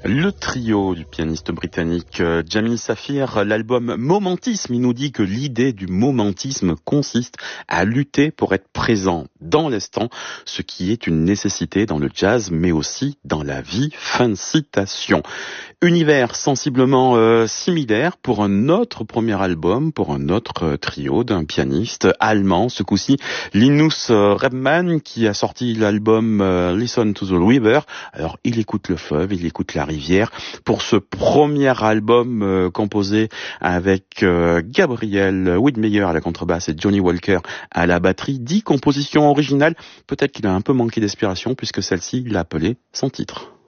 Le trio du pianiste britannique Jamil Safir, l'album Momentisme, il nous dit que l'idée du momentisme consiste à lutter pour être présent dans l'instant, ce qui est une nécessité dans le jazz, mais aussi dans la vie. Fin de citation. Univers sensiblement similaire pour un autre premier album, pour un autre trio d'un pianiste allemand, ce coup-ci Linus Rebmann, qui a sorti l'album Listen to the River. Alors il écoute le fleuve, il écoute la rivière pour ce premier album composé avec Gabriel Widmeyer à la contrebasse et Johnny Walker à la batterie. 10 compositions originales, peut-être qu'il a un peu manqué d'inspiration puisque celle-ci l'a appelé son titre.